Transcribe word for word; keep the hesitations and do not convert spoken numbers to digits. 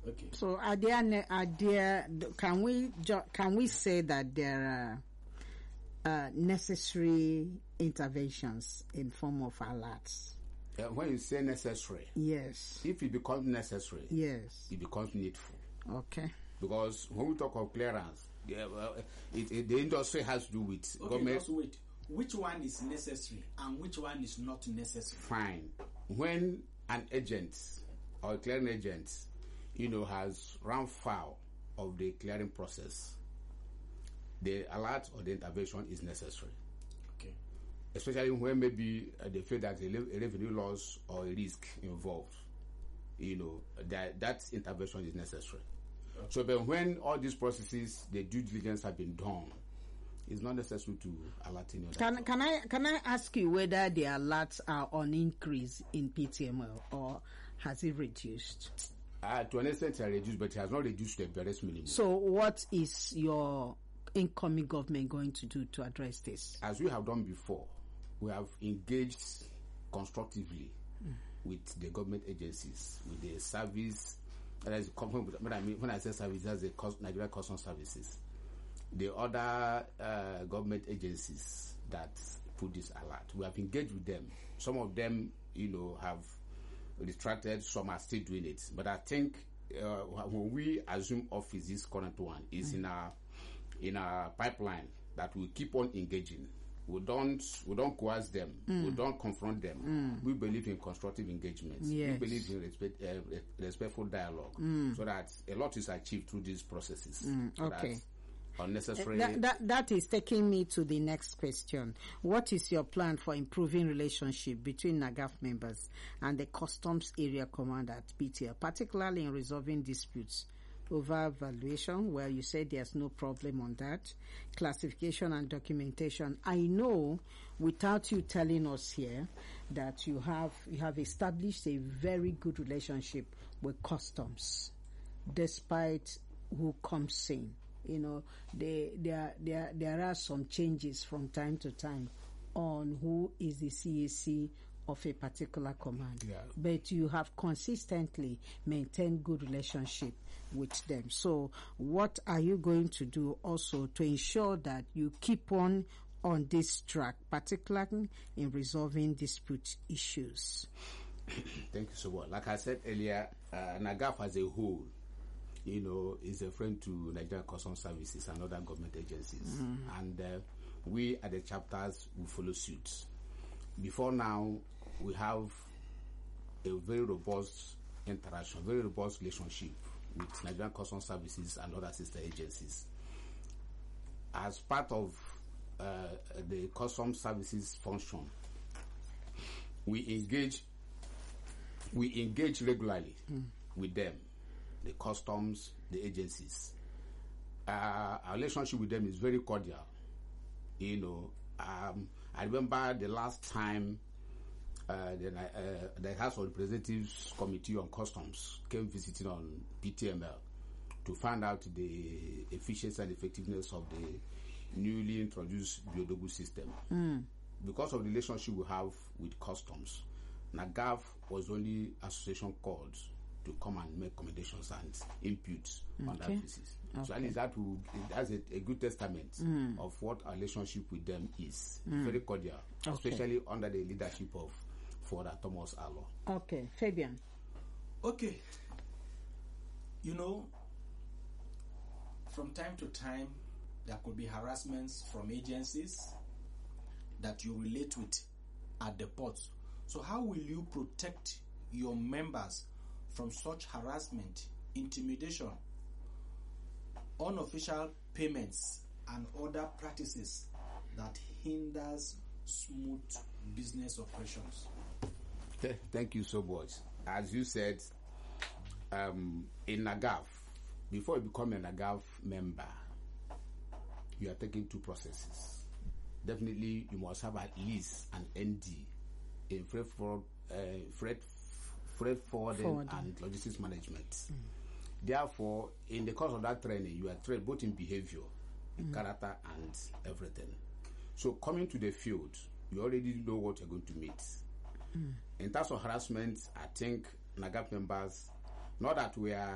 Okay. So are there, are there, can we, can we say that there are uh, necessary interventions in form of alerts? Uh, when you say necessary, yes. If it becomes necessary, yes, it becomes needful. Okay. Because when we talk of clearance, yeah, well, it, it, the industry has to do with okay, government. Just wait. Which one is necessary and which one is not necessary? Fine. When an agent or a clearing agent, you know, has run foul of the clearing process, the alert or the intervention is necessary. Okay. Especially when maybe uh, they feel that a, a revenue loss or a risk involved, you know, that that intervention is necessary. Okay. So, but when all these processes, the due diligence have been done, it's not necessary to alert any other. Can can I can I ask you whether the alerts are on increase in P T M L or has it reduced? Uh, to an extent, it has reduced, but it has not reduced to the barest minimum. So, what is your incoming government going to do to address this? As we have done before, we have engaged constructively mm. with the government agencies, with the service. That is, when I mean when I say service, that's the Nigeria Customs Services, the other uh, government agencies that put this alert. We have engaged with them. Some of them, you know, have retracted. Some are still doing it. But I think uh, when we assume office, this current one is mm. in our in our pipeline that we keep on engaging. We don't we don't coerce them. Mm. We don't confront them. Mm. We believe in constructive engagement. Yes. We believe in respect, uh, respectful dialogue, mm. so that a lot is achieved through these processes. Mm. Okay. Unnecessary. That, that, that is taking me to the next question. What is your plan for improving relationship between NAGAF members and the Customs Area Command at P T L, particularly in resolving disputes over valuation? Well, you said there's no problem on that. Classification and documentation. I know, without you telling us here, that you have you have established a very good relationship with Customs, despite who comes in. You know, they, there, there, there are some changes from time to time on who is the C A C of a particular command. Yeah. But you have consistently maintained good relationship with them. So what are you going to do also to ensure that you keep on on this track, particularly in resolving dispute issues? Thank you so much. Like I said earlier, uh, NAGAF as a whole, you know, is a friend to Nigerian Customs Services and other government agencies. Mm. And uh, we at the chapters will follow suit. Before now, we have a very robust interaction, very robust relationship with Nigerian Customs Services and other sister agencies. As part of uh, the Customs Services function, we engage, we engage regularly mm. with them. The customs, the agencies. Uh, our relationship with them is very cordial. You know, um, I remember the last time uh, the, uh, the House of Representatives Committee on Customs came visiting on P T M L to find out the efficiency and effectiveness of the newly introduced Biodogu system. Mm. Because of the relationship we have with Customs, NAGAF was the only association called to come and make recommendations and inputs okay. on that basis. Okay. So at least that will, that's a, a good testament mm. of what our relationship with them is. Mm. Very cordial, okay. especially under the leadership of Father Thomas Allo. Okay, Fabian. Okay. You know, from time to time, there could be harassments from agencies that you relate with at the ports. So how will you protect your members from such harassment, intimidation, unofficial payments, and other practices that hinders smooth business operations? Thank you so much. As you said, um, in NAGAF, before you become a NAGAF member, you are taking two processes. Definitely, you must have at least an N D in freight fraud, uh, freight freight forwarding, forwarding and logistics management. Mm. Therefore, in the course of that training, you are trained both in behavior, in mm. character, and everything. So, coming to the field, you already know what you're going to meet. Mm. In terms of harassment, I think NAGAF members, not that we are